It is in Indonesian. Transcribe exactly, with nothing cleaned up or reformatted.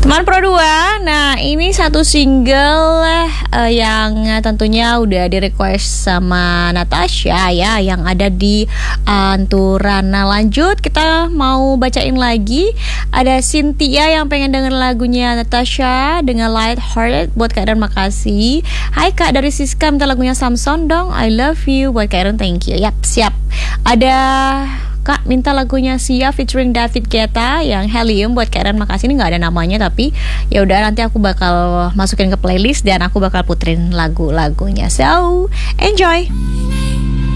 Teman Pro dua, nah ini satu single uh, yang tentunya udah di request sama Natasha ya, yang ada di Anturan. Nah lanjut kita mau bacain lagi. Ada Cynthia yang pengen denger lagunya Natasha dengan Light Hearted buat Kak Erin, makasih. Hai Kak, dari Siska minta lagunya Samson dong, I love you buat Kak Erin, thank you. Yap, siap. Ada Kak minta lagunya Sia featuring David Guetta yang Helium buat Kak Erin, makasih. Ini nggak ada namanya tapi ya udah, nanti aku bakal masukin ke playlist dan aku bakal puterin lagu-lagunya. So enjoy.